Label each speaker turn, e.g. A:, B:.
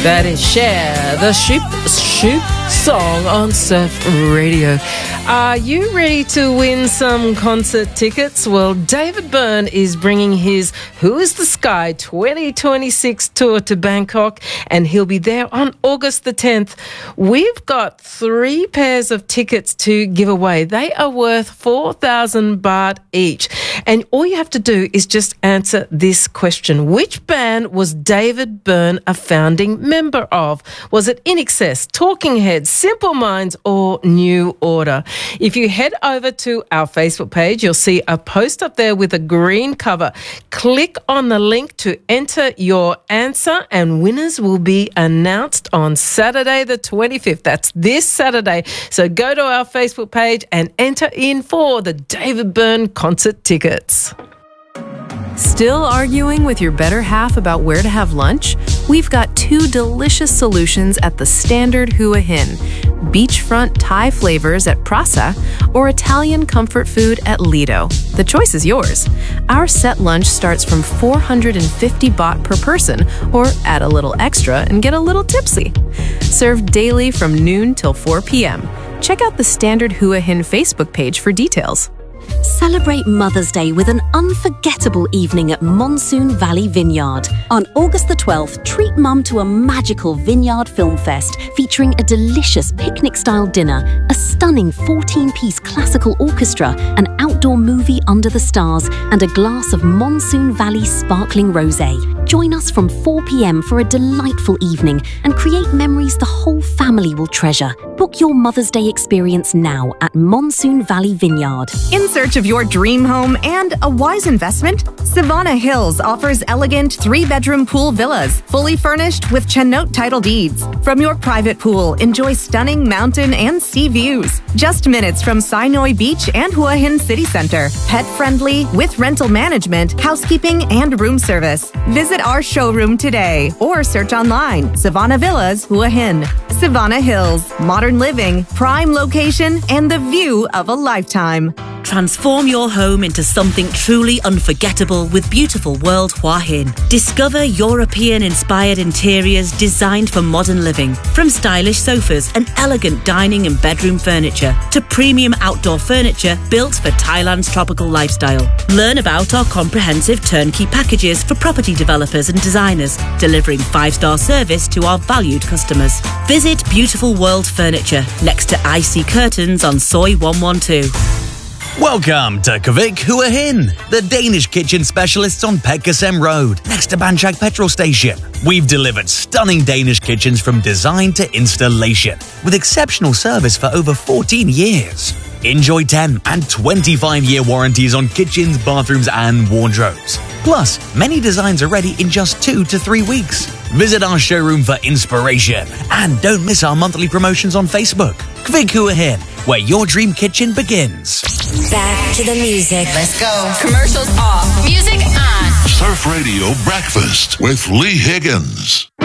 A: That is Cher, the Shoop song on Surf Radio. Are you ready to win some concert tickets? Well, David Byrne is bringing his Who is the Sky 2026 tour to Bangkok, and he'll be there on August the 10th. We've got 3 pairs of tickets to give away. They are worth 4,000 baht each. And all you have to do is just answer this question. Which band was David Byrne a founding member of? Was it INXS, Talking Heads, Simple Minds, or New Order? If you head over to our Facebook page, you'll see a post up there with a green cover. Click on the link to enter your answer, and winners will be announced on Saturday the 25th. That's this Saturday. So go to our Facebook page and enter in for the David Byrne concert tickets.
B: Still arguing with your better half about where to have lunch? We've got 2 delicious solutions at the Standard Hua Hin. Beachfront Thai flavors at Prasa or Italian comfort food at Lido. The choice is yours. Our set lunch starts from 450 baht per person, or add a little extra and get a little tipsy. Served daily from noon till 4 p.m. Check out the Standard Hua Hin Facebook page for details.
C: Celebrate Mother's Day with an unforgettable evening at Monsoon Valley Vineyard. On August the 12th, treat Mum to a magical Vineyard Film Fest featuring a delicious picnic-style dinner, a stunning 14-piece classical orchestra, an outdoor movie under the stars, and a glass of Monsoon Valley sparkling rosé. Join us from 4 p.m. for a delightful evening and create memories the whole family will treasure. Book your Mother's Day experience now at Monsoon Valley Vineyard.
D: In search of your dream home and a wise investment? Savannah Hills offers elegant 3-bedroom pool villas, fully furnished with Chennote title deeds. From your private pool, enjoy stunning mountain and sea views. Just minutes from Sinoi Beach and Hua Hin City Center. Pet-friendly with rental management, housekeeping, and room service. Visit our showroom today or search online. Savannah Villas, Hua Hin. Savannah Hills. Modern living, prime location, and the view of a lifetime.
E: Transform your home into something truly unforgettable with Beautiful World Hua Hin. Discover European-inspired interiors designed for modern living. From stylish sofas and elegant dining and bedroom furniture to premium outdoor furniture built for Thailand's tropical lifestyle. Learn about our comprehensive turnkey packages for property developers and designers, delivering 5-star service to our valued customers. Visit Beautiful World Furniture next to IC Curtains on Soi 112.
F: Welcome to Kvik Hua Hin, the Danish kitchen specialists on Petgasem Road, next to Banchak petrol station. We've delivered stunning Danish kitchens from design to installation, with exceptional service for over 14 years. Enjoy 10 and 25-year warranties on kitchens, bathrooms and wardrobes. Plus, many designs are ready in just 2 to 3 weeks. Visit our showroom for inspiration and don't miss our monthly promotions on Facebook. Kvik Hua Hin, where your dream kitchen begins.
G: Back to the music.
H: Let's go.
G: Commercials off. Music on.
I: Surf Radio Breakfast with Lee Higgins.